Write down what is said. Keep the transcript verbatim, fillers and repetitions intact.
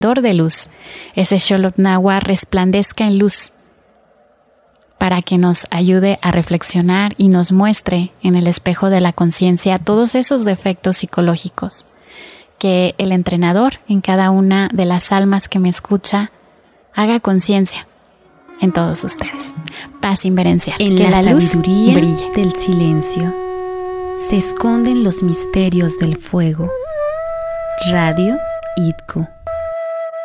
de luz, ese Xolotl resplandezca en luz para que nos ayude a reflexionar y nos muestre en el espejo de la conciencia todos esos defectos psicológicos. Que el entrenador en cada una de las almas que me escucha haga conciencia en todos ustedes. Paz inverencial. En que la, la luz sabiduría brille. del silencio se esconden los misterios del fuego. Radio I T C O.